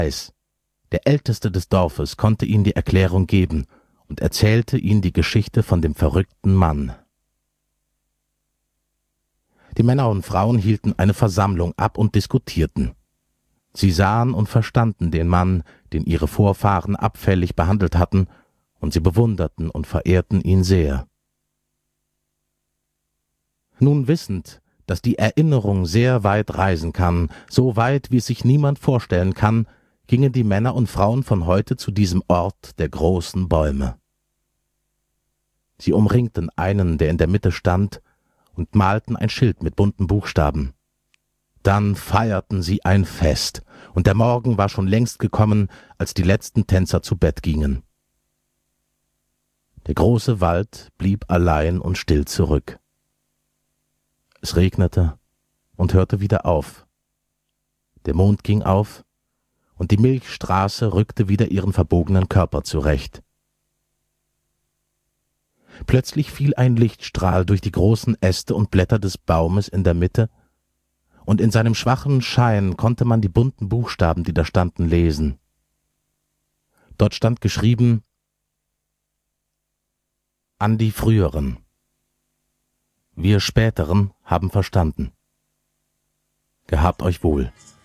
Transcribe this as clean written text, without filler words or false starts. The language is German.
Der Älteste des Dorfes konnte ihnen die Erklärung geben und erzählte ihnen die Geschichte von dem verrückten Mann. Die Männer und Frauen hielten eine Versammlung ab und diskutierten. Sie sahen und verstanden den Mann, den ihre Vorfahren abfällig behandelt hatten, und sie bewunderten und verehrten ihn sehr. Nun wissend, dass die Erinnerung sehr weit reisen kann, so weit, wie es sich niemand vorstellen kann, gingen die Männer und Frauen von heute zu diesem Ort der großen Bäume. Sie umringten einen, der in der Mitte stand, und malten ein Schild mit bunten Buchstaben. Dann feierten sie ein Fest, und der Morgen war schon längst gekommen, als die letzten Tänzer zu Bett gingen. Der große Wald blieb allein und still zurück. Es regnete und hörte wieder auf. Der Mond ging auf, und die Milchstraße rückte wieder ihren verbogenen Körper zurecht. Plötzlich fiel ein Lichtstrahl durch die großen Äste und Blätter des Baumes in der Mitte, und in seinem schwachen Schein konnte man die bunten Buchstaben, die da standen, lesen. Dort stand geschrieben: An die Früheren. Wir Späteren haben verstanden. Gehabt euch wohl.